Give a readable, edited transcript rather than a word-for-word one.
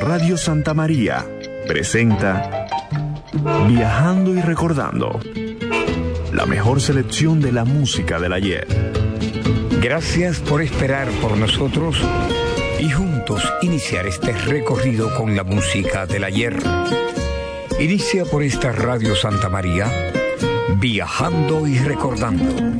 Radio Santa María presenta Viajando y Recordando, la mejor selección de la música del ayer. Gracias por esperar por nosotros y juntos iniciar este recorrido con la música del ayer. Inicia por esta Radio Santa María, Viajando y Recordando.